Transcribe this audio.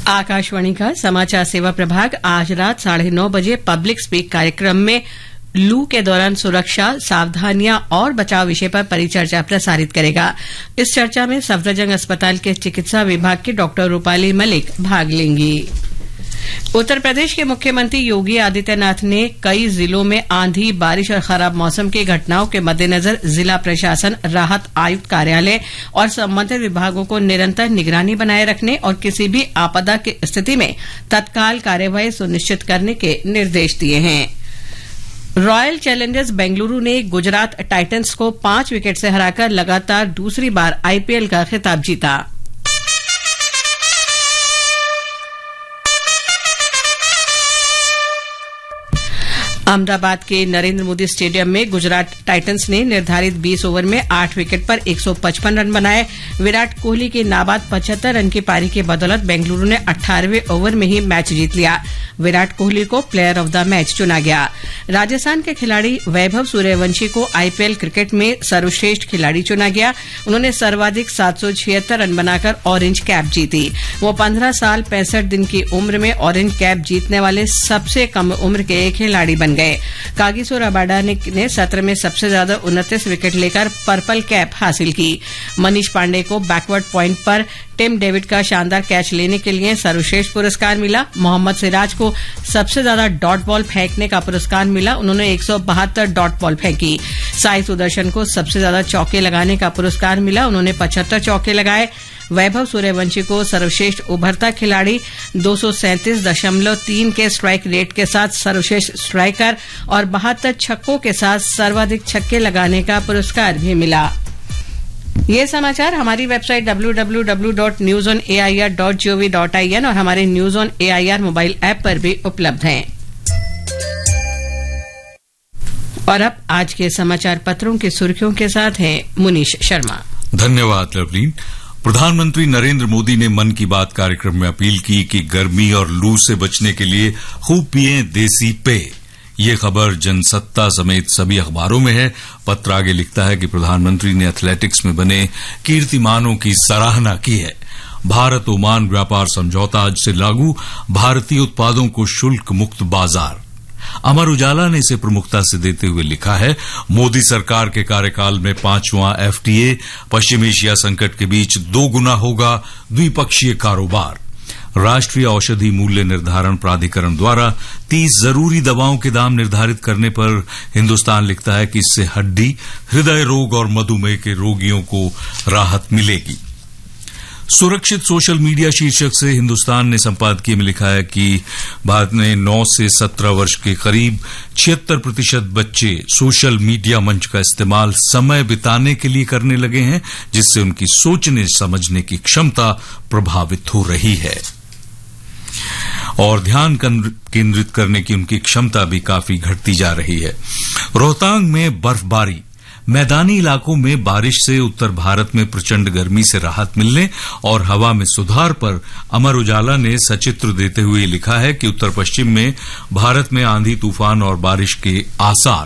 आकाशवाणी का समाचार सेवा प्रभाग आज रात 9:30 बजे पब्लिक स्पीक कार्यक्रम में लू के दौरान सुरक्षा, सावधानियां और बचाव विषय पर परिचर्चा प्रसारित करेगा। इस चर्चा में सफदरजंग अस्पताल के चिकित्सा विभाग की डॉक्टर रूपाली मलिक भाग लेंगी। उत्तर प्रदेश के मुख्यमंत्री योगी आदित्यनाथ ने कई जिलों में आंधी, बारिश और खराब मौसम की घटनाओं के मद्देनजर जिला प्रशासन, राहत आयुक्त कार्यालय और संबंधित विभागों को निरंतर निगरानी बनाए रखने और किसी भी आपदा की स्थिति में तत्काल कार्यवाही सुनिश्चित करने के निर्देश दिए हैं। रॉयल चैलेंजर्स बेंगलुरू ने गुजरात टाइटंस को 5 विकेट से हराकर लगातार दूसरी बार आईपीएल का खिताब जीता। अहमदाबाद के नरेंद्र मोदी स्टेडियम में गुजरात टाइटंस ने निर्धारित 20 ओवर में 8 विकेट पर 155 रन बनाए। विराट कोहली की नाबाद 75 रन की पारी की बदौलत बेंगलुरू ने 18वें ओवर में ही मैच जीत लिया। विराट कोहली को प्लेयर ऑफ द मैच चुना गया। राजस्थान के खिलाड़ी वैभव सूर्यवंशी को आईपीएल क्रिकेट में सर्वश्रेष्ठ खिलाड़ी चुना गया। उन्होंने सर्वाधिक 776 रन बनाकर ऑरेंज कैप जीती। वो 15 साल 65 दिन की उम्र में ऑरेंज कैप जीतने वाले सबसे कम उम्र के खिलाड़ी बन गए। कागिसो रबाडा ने सत्र में सबसे ज्यादा 29 विकेट लेकर पर्पल कैप हासिल की। मनीष पांडे को बैकवर्ड पॉइंट पर टिम डेविड का शानदार कैच लेने के लिए सर्वश्रेष्ठ पुरस्कार मिला। मोहम्मद सिराज को सबसे ज्यादा डॉट बॉल फेंकने का पुरस्कार मिला। उन्होंने 172 डॉट बॉल फेंकी। साई सुदर्शन को सबसे ज्यादा चौके लगाने का पुरस्कार मिला। उन्होंने 75 चौके लगाए। वैभव सूर्यवंशी को सर्वश्रेष्ठ उभरता खिलाड़ी, 237.3 के स्ट्राइक रेट के साथ सर्वश्रेष्ठ स्ट्राइकर और 72 छक्कों के साथ सर्वाधिक छक्के लगाने का पुरस्कार भी मिला। ये समाचार हमारी वेबसाइट www.newsonair.gov.in और हमारे news on AIR mobile app पर भी उपलब्ध हैं। और अब आज के समाचार पत्रों की सुर्खियों के साथ हैं मुनीश शर्मा। धन्यवाद लवलीन। प्रधानमंत्री नरेंद्र मोदी ने मन की बात कार्यक्रम में अपील की कि गर्मी और लू से बचने के लिए खूब पिएं देसी पेय। ये खबर जनसत्ता समेत सभी अखबारों में है। पत्र आगे लिखता है कि प्रधानमंत्री ने एथलेटिक्स में बने कीर्तिमानों की सराहना की है। भारत ओमान व्यापार समझौता आज से लागू, भारतीय उत्पादों को शुल्क मुक्त बाजार। अमर उजाला ने इसे प्रमुखता से देते हुए लिखा है, मोदी सरकार के कार्यकाल में 5वां एफटीए, पश्चिम एशिया संकट के बीच 2 गुना होगा द्विपक्षीय कारोबार। राष्ट्रीय औषधि मूल्य निर्धारण प्राधिकरण द्वारा 30 जरूरी दवाओं के दाम निर्धारित करने पर हिंदुस्तान लिखता है कि इससे हड्डी, हृदय रोग और मधुमेह के रोगियों को राहत मिलेगी। सुरक्षित सोशल मीडिया शीर्षक से हिंदुस्तान ने संपादकीय में लिखा है कि भारत में 9 से 17 वर्ष के करीब 76% बच्चे सोशल मीडिया मंच का इस्तेमाल समय बिताने के लिए करने लगे हैं, जिससे उनकी सोचने समझने की क्षमता प्रभावित हो रही है और ध्यान केंद्रित करने की उनकी क्षमता भी काफी घटती जा रही है। रोहतांग में बर्फबारी, मैदानी इलाकों में बारिश से उत्तर भारत में प्रचंड गर्मी से राहत मिलने और हवा में सुधार पर अमर उजाला ने सचित्र देते हुए लिखा है कि उत्तर पश्चिम में भारत में आंधी, तूफान और बारिश के आसार।